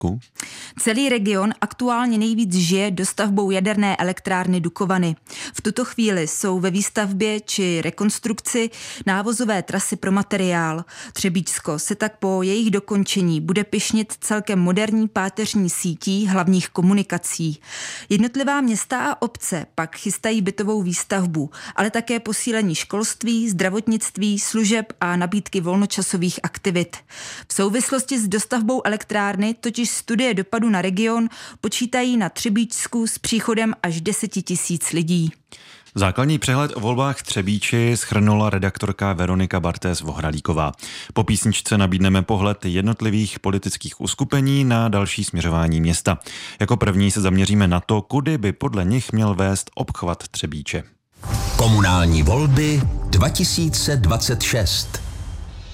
Celý region aktuálně nejvíc žije dostavbou jaderné elektrárny Dukovany. V tuto chvíli jsou ve výstavbě či rekonstrukci návozové trasy pro materiál. Třebíčsko se tak po jejich dokončení bude pyšnit celkem moderní páteřní sítí hlavních komunikací. Jednotlivá města a obce pak chystají bytovou výstavbu, ale také posílení školství, zdravotnictví, služeb a nabídky volnočasových aktivit. V souvislosti s dostavbou elektrárny totiž studie dopadu na region počítají na Třebíčsku s příchodem až 10 000 lidí. Základní přehled o volbách v Třebíči shrnula redaktorka Veronika Bartéz-Vohralíková. Po písničce nabídneme pohled jednotlivých politických uskupení na další směřování města. Jako první se zaměříme na to, kudy by podle nich měl vést obchvat Třebíče. Komunální volby 2026.